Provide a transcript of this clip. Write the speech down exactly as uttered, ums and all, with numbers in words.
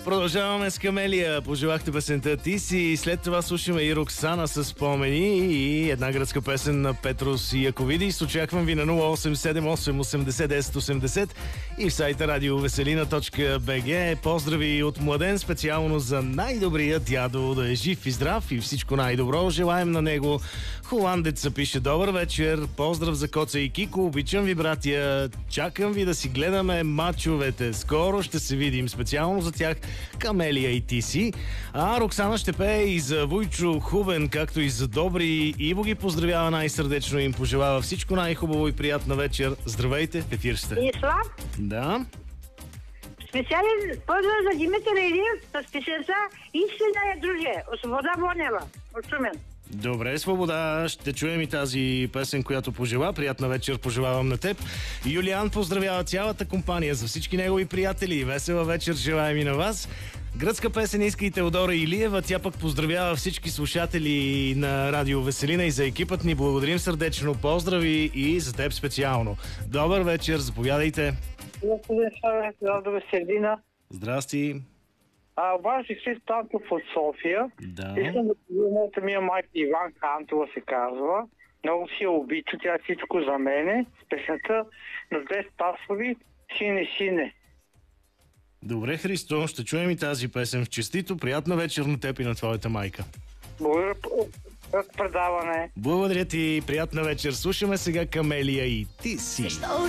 Продължаваме с Камелия. Пожелахте песента Ти си. След това слушаме и Роксана с спомени и една гръцка песен на Петрос и Яковидис. Очаквам ви на нула осем седем осем осемдесет десет осемдесет и в сайта радиовеселина точка би джи. Поздрави от Младен специално за най-добрия дядо, да е жив и здрав и всичко най-добро. Желаем на него. Холандеца пише: добър вечер. Поздрав за Коца и Кико. Обичам ви, братя. Чакам ви да си гледаме мачовете. Скоро ще се видим. Специално за тях Камелия и Ти си. А Роксана ще пее и за Войчо Хубен, както и за Добри. Иво ги поздравява най-сърдечно и им пожелава всичко най-хубаво и приятна вечер. Здравейте, в ефир сте. Ислав? Да. Специален поздрав за Димитър Илиев с песента "Истина е, друже" от Свобода Бонева от Шумен. Добре, Свобода, ще чуем и тази песен, която пожела. Приятна вечер пожелавам на теб. Юлиан поздравява цялата компания за всички негови приятели. Весела вечер желаем и на вас. Гръцка песен иска и Теодора Илиева. Тя пък поздравява всички слушатели на Радио Веселина и за екипът ни. Благодарим сърдечно. Поздрави и за теб специално. Добър вечер, заповядайте. Господин Шарев, Радо Веселина. Здрасти. А, ваш Христ Танков от София. Да. Искам да поздравя ми майка Иван Кантова се казва. Много си я обича, тя е всичко за мене. С песента на две Спасови "Сине, сине". Добре, Христо, ще чуем и тази песен в честито. Приятна вечер на теб и на твоята майка. Благодаря за предаване. Благодаря ти, приятна вечер. Слушаме сега Камелия и Ти си.